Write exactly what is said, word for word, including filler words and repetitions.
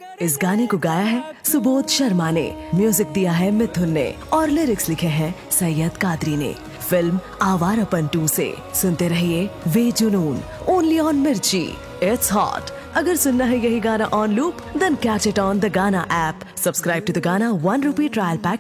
इस गाने को गाया है सुबोध शर्मा ने, म्यूजिक दिया है मिथुन ने और लिरिक्स लिखे हैं सैयद कादरी ने। फिल्म आवारापन टू से सुनते रहिए वे जुनून, ओनली ऑन मिर्ची। It's hot. अगर सुनना है यही गाना on loop, then catch it on the गाना ऐप। सब्सक्राइब टू द गाना वन रुपी ट्रायल पैक